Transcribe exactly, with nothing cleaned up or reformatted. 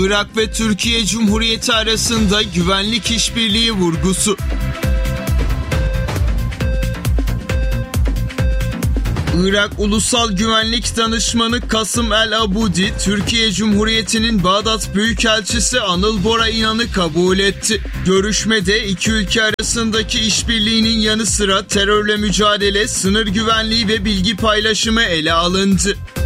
Irak ve Türkiye Cumhuriyeti arasında güvenlik işbirliği vurgusu. Irak Ulusal Güvenlik Danışmanı Kasım El-Abudi, Türkiye Cumhuriyeti'nin Bağdat Büyükelçisi Anıl Bora İnan'ı kabul etti. Görüşmede iki ülke arasındaki işbirliğinin yanı sıra terörle mücadele, sınır güvenliği ve bilgi paylaşımı ele alındı.